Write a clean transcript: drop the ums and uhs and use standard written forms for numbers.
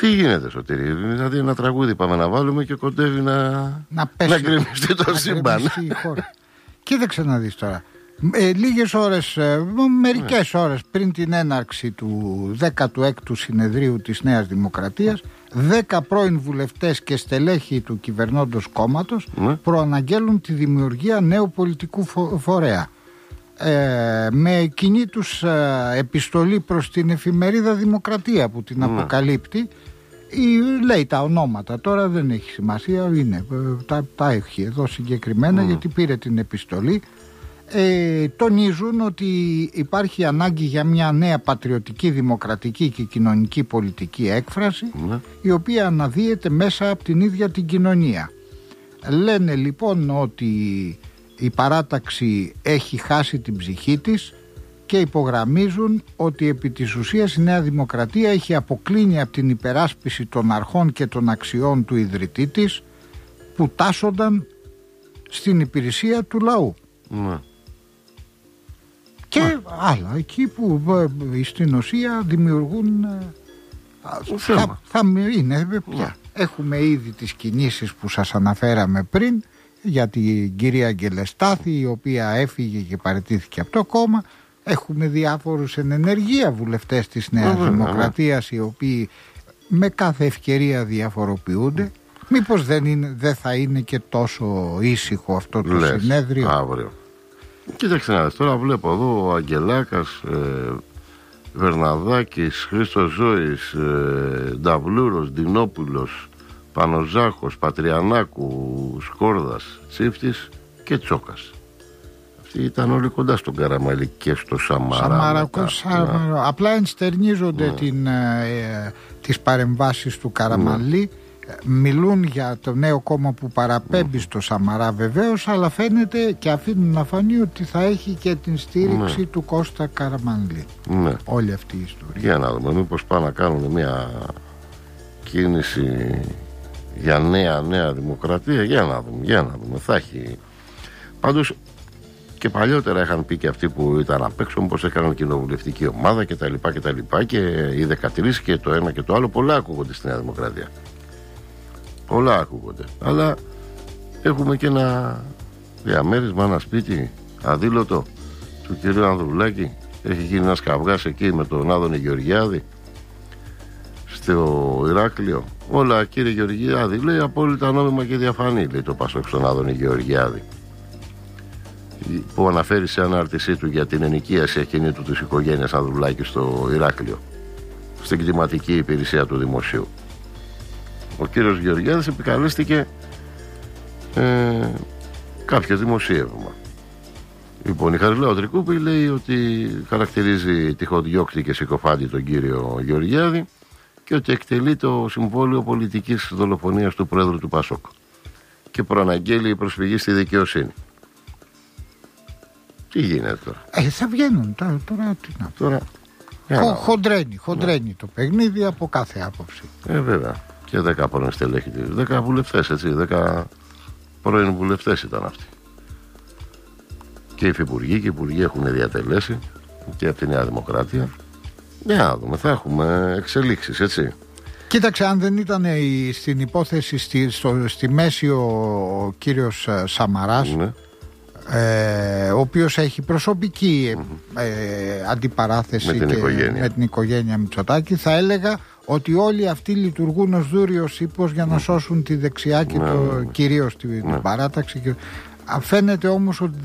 Τι γίνεται, Σωτήρη? Δηλαδή ένα τραγούδι πάμε να βάλουμε και κοντεύει να γκρεμιστεί το σύμπαν. Κοίταξε να δεις τώρα. Λίγες ώρες, μερικές ώρες πριν την έναρξη του 16ου συνεδρίου της Νέας Δημοκρατίας, 10 πρώην βουλευτές και στελέχοι του κυβερνώντος κόμματος προαναγγέλουν τη δημιουργία νέου πολιτικού φορέα. Με κοινή τους επιστολή προς την εφημερίδα Δημοκρατία που την αποκαλύπτει, λέει τα ονόματα, τώρα δεν έχει σημασία, είναι, τα έχει εδώ συγκεκριμένα γιατί πήρε την επιστολή. Τονίζουν ότι υπάρχει ανάγκη για μια νέα πατριωτική, δημοκρατική και κοινωνική πολιτική έκφραση, η οποία αναδύεται μέσα από την ίδια την κοινωνία. Λένε λοιπόν ότι η παράταξη έχει χάσει την ψυχή της και υπογραμμίζουν ότι επί της ουσίας η Νέα Δημοκρατία έχει αποκλίνει από την υπεράσπιση των αρχών και των αξιών του ιδρυτή της, που τάσσονταν στην υπηρεσία του λαού. Και άλλα εκεί που στην ουσία δημιουργούν θα είναι πια. Έχουμε ήδη τις κινήσεις που σας αναφέραμε πριν για την κυρία Γκελεστάθη, η οποία έφυγε και παραιτήθηκε από το κόμμα. Έχουμε διάφορους εν ενεργεία βουλευτές της Νέας Δημοκρατίας, οι οποίοι με κάθε ευκαιρία διαφοροποιούνται. Μήπως δεν θα είναι και τόσο ήσυχο αυτό το συνέδριο? Αύριο. Κοίταξε να δεις, τώρα βλέπω εδώ ο Αγγελάκας, Βερναδάκης, Χρήστος Ζώης, Νταβλούρος, Ντινόπουλος, Πανοζάχος, Πατριανάκου, Σκόρδας, Τσίφτης και Τσόκας. Αυτοί ήταν όλοι κοντά στον Καραμαλή και στο Σαμαρά. Απλά ενστερνίζονται τις παρεμβάσεις του Καραμαλή. Μιλούν για το νέο κόμμα που παραπέμπει στο Σαμαρά βεβαίως, αλλά φαίνεται και αφήνουν να φανεί ότι θα έχει και την στήριξη του Κώστα Καραμανλή. Όλη αυτή η ιστορία. Για να δούμε, μήπως πάνε να κάνουν μια κίνηση για νέα δημοκρατία. Για να δούμε, θα έχει. Πάντως και παλιότερα είχαν πει και αυτοί που ήταν απ' έξω πως έκαναν κοινοβουλευτική ομάδα κτλ. Και οι 13 και το ένα και το άλλο, πολλά ακούγονται στη Νέα Δημοκρατία. Πολλά ακούγονται. Αλλά έχουμε και ένα διαμέρισμα, ένα σπίτι αδήλωτο του κυρίου Ανδρουλάκη. Έχει γίνει ένας καυγάς εκεί με τον Άδωνη Γεωργιάδη στο Ηράκλειο. Όλα, κύριε Γεωργιάδη, λέει, απόλυτα νόμιμα και διαφανή, λέει το Πασόκ στον Άδωνη Γεωργιάδη, που αναφέρει σε ανάρτησή του για την ενοικίαση ακινήτου της οικογένειας Ανδρουλάκη στο Ηράκλειο, στην κτηματική υπηρεσία του Δημοσίου. Ο κύριος Γεωργιάδης επικαλέστηκε κάποιο δημοσίευμα. Λοιπόν, η Χαριλάου Τρικούπη λέει ότι χαρακτηρίζει τυχοδιώκτη και συκοφάντη τον κύριο Γεωργιάδη και ότι εκτελεί το συμβόλαιο πολιτικής δολοφονίας του πρόεδρου του Πασόκ και προαναγγέλει η προσφυγή στη δικαιοσύνη. Τι γίνεται τώρα? Θα βγαίνουν τώρα. Χοντρένει το παιχνίδι από κάθε άποψη. Βέβαια. Και 10 πρώην στελέχη, 10 βουλευτές, έτσι, 10 πρώην βουλευτές ήταν αυτοί. Και οι υφυπουργοί και οι υπουργοί έχουν διατελέσει και από τη Νέα Δημοκρατία. Για να δούμε, θα έχουμε εξελίξεις, έτσι. Κοίταξε, αν δεν ήταν στην υπόθεση στη μέση ο κύριος Σαμαράς, ο οποίος έχει προσωπική αντιπαράθεση με την οικογένεια Μητσοτάκη, θα έλεγα ότι όλοι αυτοί λειτουργούν ως δούριος ύπος για να σώσουν τη δεξιά και κυρίως την παράταξη. Φαίνεται όμως ότι